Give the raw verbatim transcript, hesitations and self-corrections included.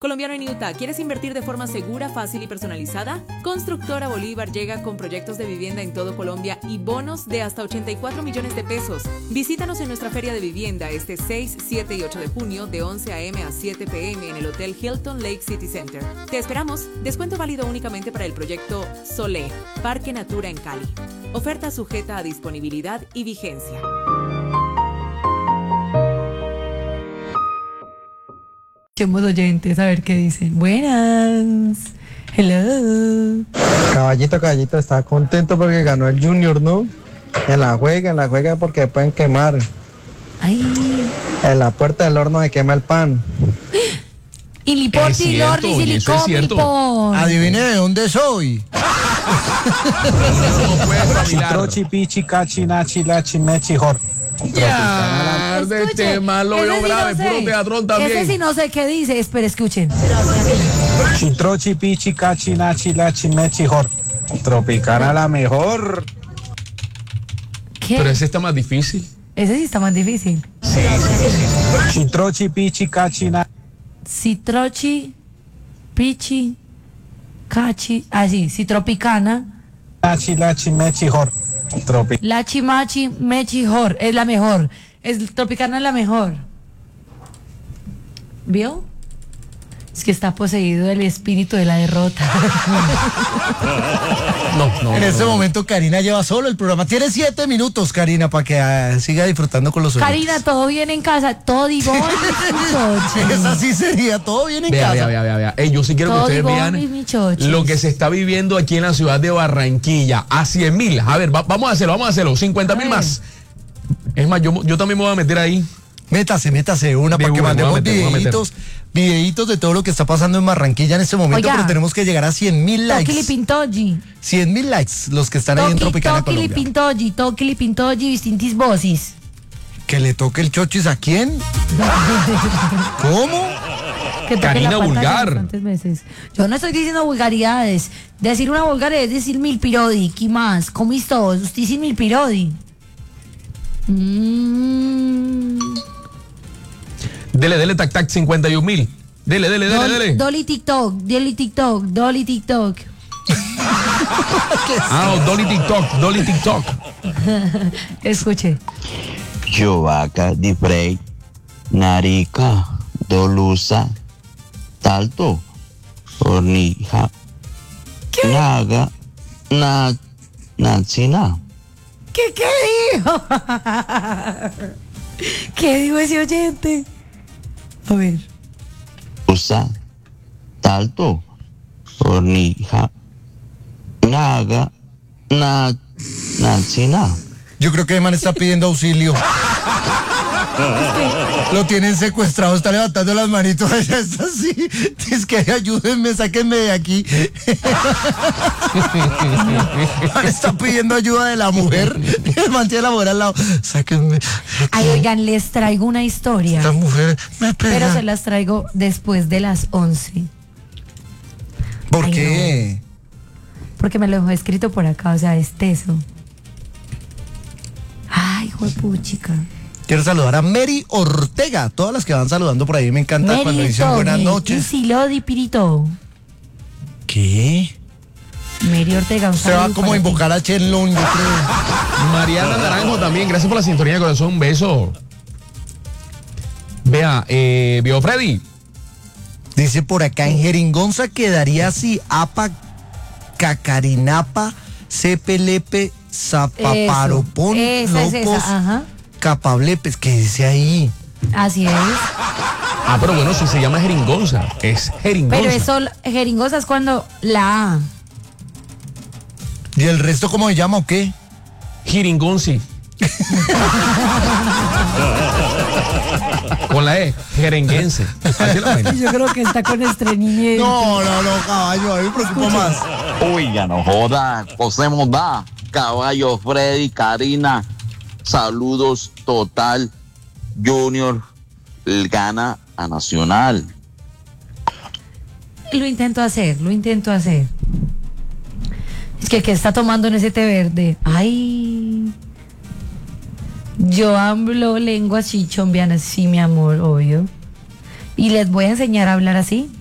Colombiano en Utah, ¿quieres invertir de forma segura, fácil y personalizada? Constructora Bolívar llega con proyectos de vivienda en todo Colombia y bonos de hasta ochenta y cuatro millones de pesos. Visítanos en nuestra feria de vivienda este seis, siete y ocho de junio de once a eme a siete pe eme en el Hotel Hilton Lake City Center. Te esperamos. Descuento válido únicamente para el proyecto Solé, Parque Natura en Cali. Oferta sujeta a disponibilidad y vigencia. Escuchemos oyentes a ver qué dicen. Buenas. Hello. Caballito, caballito, está contento porque ganó el Junior, ¿no? En la juega, en la juega porque pueden quemar. Ay. En la puerta del horno se quema el pan. Y liporti, lordi, silicón. Adivine de dónde soy. Chitrochi, pichi, cachi, nachi, lachi, mechi, jor. Ya, de este malo yo grave, puro teatrón también. Ese sí no sé qué dice, espera, escuchen. Chitrochi, pichi, cachi, nachi, lachi, mechi, jor. Tropicana la mejor. ¿Qué? Pero ese está más difícil. Ese sí está más difícil. Sí, sí, sí. Chitrochi, pichi, cachi, nachi. Citrochi, pichi, cachi, así, ah, citropicana. Nachi, lachi, mechi, jor. Tropi. Lachi, machi, mechi, jor. Es la mejor. Es, tropicana es la mejor. ¿Vio? Es que está poseído el espíritu de la derrota. No, no. En este momento Karina lleva solo el programa. Tiene siete minutos, Karina, para que uh, siga disfrutando con los oyentes. Karina, ¿todo bien en casa? Todo digo. Esa sí sería, todo bien en vea, casa. Vea, vea, vea, vea. Ey, yo sí quiero todo que ustedes vean lo que se está viviendo aquí en la ciudad de Barranquilla. A cien mil. A ver, va, vamos a hacerlo, vamos a hacerlo. cincuenta mil más. Es más, yo, yo también me voy a meter ahí. Métase, métase una De para que una, mandemos meter, videitos, videitos de todo lo que está pasando en Barranquilla en este momento, Oiga, pero tenemos que llegar a cien mil likes. Tokili Pintogi. cien mil likes, los que están ahí en Tropicana Tokili Colombia. Pintogi, Tokili Pintogi, distintis voces. ¿Que le toque el chochis a quién? ¿Cómo? Que toque Karina la pata vulgar. bastantes veces. Yo no estoy diciendo vulgaridades. Decir una vulgaridad es decir mil pirodi. ¿Qué más? ¿Cómo es todo? Usted dice mil pirodi. Mmm... Dele, dele, tac, tac, cincuenta y un mil. Dele, dele, dele, Dolly, dele. Dolly TikTok, Dolly TikTok, Dolly TikTok. Ah, no, Dolly TikTok, Dolly TikTok. Escuche. Yovaca di Frey, Narica, Dolusa, Talto, Ornija, Naga, Na, Nancina. ¿Qué, qué dijo? ¿Qué dijo ese oyente? A ver. Usa, Talto, Ornija, Naga, Na, Nancina. Yo creo que el man está pidiendo auxilio. Lo tienen secuestrado, está levantando las manitos. Está así. Es que ayúdenme, sáquenme de aquí. Man está pidiendo ayuda de la mujer. El man tiene a la mujer al lado. Sáquenme. Ay, oigan, les traigo una historia. Esta mujer me pega. Pero se las traigo después de las once. ¿Por Ay, qué? No. Porque me lo dejó escrito por acá, o sea, es teso. Ay, juepuchica. Quiero saludar a Mary Ortega. Todas las que van saludando por ahí me encanta Mary cuando dicen Tony, buenas noches. Silodi Pirito. ¿Qué? Mary Ortega, un Se va saludo como a para ti. invocar a Chenlong, yo creo. Mariana Naranjo también, gracias por la sintonía de corazón, un beso. Vea, eh, vio Freddy. Dice por acá en Jeringonza quedaría así: Apa, Cacarinapa, Cepelepe, Zapaparopón, Eso, esa es Lopos, esa, ajá. Capablepes. ¿Qué dice ahí? Así es. Ah, pero bueno, si se llama jeringonza, es jeringonza. Pero eso, jeringosa es cuando la A. ¿Y el resto cómo se llama o qué? Jeringonzi. Con la E, jerenguense. Así lo ven. Yo creo que está con estreñimiento. No, no, no, caballo, a mí me preocupa más. Oiga, no joda, José Modá, Caballo, Freddy, Karina, saludos total, Junior, gana a Nacional. Lo intento hacer, lo intento hacer. Es que, ¿qué está tomando en ese té verde? Ay. Yo hablo lenguas chichombianas, sí, mi amor, obvio. Y les voy a enseñar a hablar así.